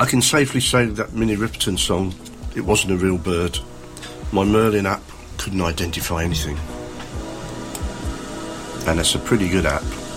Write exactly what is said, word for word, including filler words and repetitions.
I can safely say that Minnie Riperton song, it wasn't a real bird. My Merlin app couldn't identify anything. And it's a pretty good app.